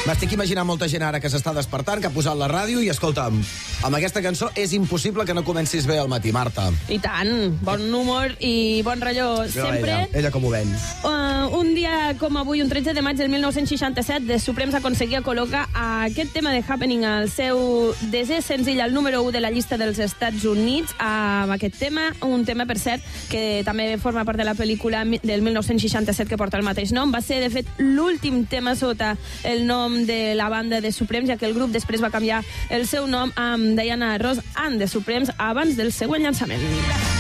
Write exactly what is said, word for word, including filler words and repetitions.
M'estic imaginant molta gent ara que s'està despertant, que ha posat la ràdio i, escolta'm, amb aquesta cançó és impossible que no comencis bé al matí, Marta. I tant, bon humor i bon rotllo sempre. Ella, ella com ho ven. Uh, un dia com avui, un tretze de maig del mil nou-cents seixanta-set, The Supremes aconseguia col·locar aquest tema de Happening al seu desè senzill al número u de la llista dels Estats Units, amb aquest tema, un tema, per cert, que també forma part de la pel·lícula del mil nou-cents seixanta-set que porta el mateix nom. Va ser, de fet, l'últim tema sota el nom de la banda de Supremes, ja que el grup després va canviar el seu nom amb Diana Ross and The Supremes abans del següent llançament.